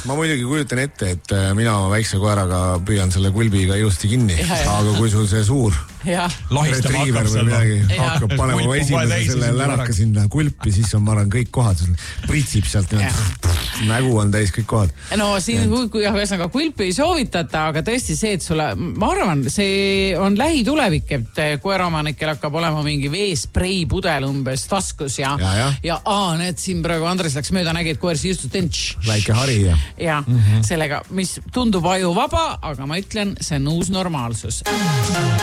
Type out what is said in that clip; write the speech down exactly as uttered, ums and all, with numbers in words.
ma muidugi kujutan ette, et mina oma väikse koeraga püüan selle kulbiga ilusti kinni, ja, ja. aga kui sul see suur retriiver või midagi hakkab panema esimese selle läraka sinna kulpi, siis on, ma arvan, kõik kohad, pritsib sealt, nägu on täis kõik kohad. No siin, kui ühesõnaga kulpi ei soovitata, aga tõesti see, et sulle, ma arvan, see on lähitulevik, et koeraomanikel hakkab olema mingi veesprei pudel umbes taskus ja, ja, ja. ja aa, need siin praegu Andres läks mööda, nägi, et koer siis just tentš. Väike hari ja. Ja mm-hmm. sellega, mis tundub ajuvaba, aga ma ütlen, see on uus normaalsus.